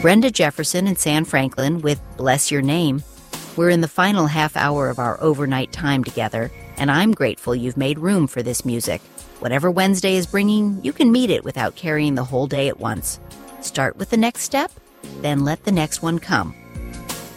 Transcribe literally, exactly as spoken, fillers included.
Brenda Jefferson and Sam Franklin with Bless Your Name. We're in the final half hour of our overnight time together, and I'm grateful you've made room for this music. Whatever Wednesday is bringing, you can meet it without carrying the whole day at once. Start with the next step, then let the next one come.